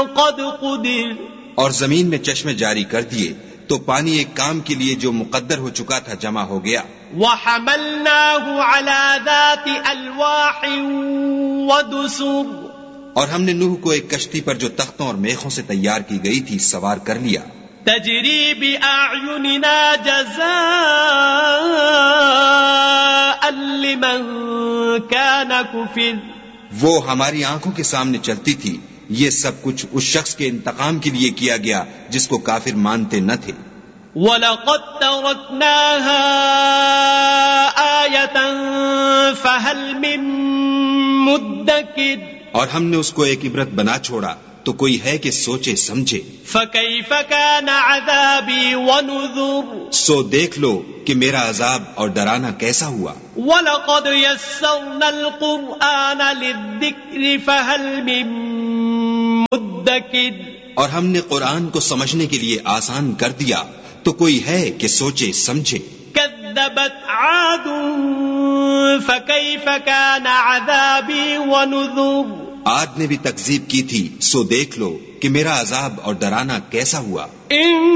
قد قدر. اور زمین میں چشمے جاری کر دیے تو پانی ایک کام کے لیے جو مقدر ہو چکا تھا جمع ہو گیا. وحملناه على ذات ألواح ودسر. اور ہم نے نوح کو ایک کشتی پر جو تختوں اور میخوں سے تیار کی گئی تھی سوار کر لیا. تجری بأعيننا جزاء لمن كان كفر. وہ ہماری آنکھوں کے سامنے چلتی تھی. یہ سب کچھ اس شخص کے انتقام کے لیے کیا گیا جس کو کافر مانتے نہ تھے. وَلَقَدْ تَرَكْنَاهَا آيَةً فَهَلْ مِن مُدَّكِرٍ. اور ہم نے اس کو ایک عبرت بنا چھوڑا تو کوئی ہے کہ سوچے سمجھے. فَكَيْفَ كَانَ عَذَابِي وَنُذُرِ. سو دیکھ لو کہ میرا عذاب اور ڈرانا کیسا ہوا. وَلَقَدْ يَسَّرْنَا الْقُرْآنَ لِلذِّكْرِ فَهَلْ مِن مُدَّكِرٍ. اور ہم نے قرآن کو سمجھنے کے لیے آسان کر دیا تو کوئی ہے کہ سوچے سمجھے. كذبت عاد فكيف كان عذابي ونذر. عاد نے بھی تکذیب کی تھی سو دیکھ لو کہ میرا عذاب اور ڈرانا کیسا ہوا.